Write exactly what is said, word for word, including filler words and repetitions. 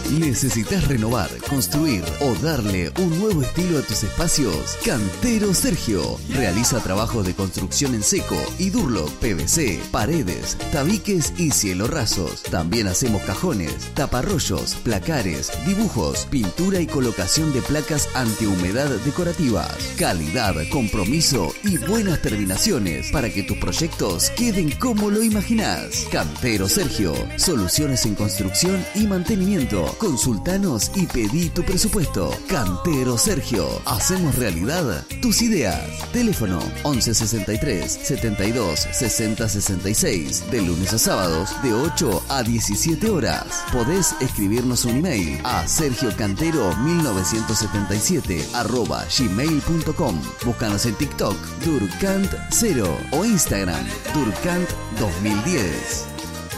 ¿Necesitas renovar, construir o darle un nuevo estilo a tus espacios? Cantero Sergio realiza trabajos de construcción en seco y Durlock, P V C, paredes, tabiques y cielo rasos. También hacemos cajones, taparrollos, placares, dibujos, pintura y colocación de placas antihumedad decorativas. Calidad, compromiso y buenas terminaciones para que tus proyectos queden como lo imaginás. Cantero Sergio, soluciones en construcción y mantenimiento. Consultanos y pedí tu presupuesto. Cantero Sergio, hacemos realidad tus ideas. Teléfono once sesenta y tres, setenta y dos, sesenta, sesenta y seis, de lunes a sábados de ocho a diecisiete horas. Podés escribirnos un email a sergiocantero mil novecientos setenta y siete arroba gmail punto com. Búscanos en TikTok, Durcant cero o Instagram, Durcant dos mil diez.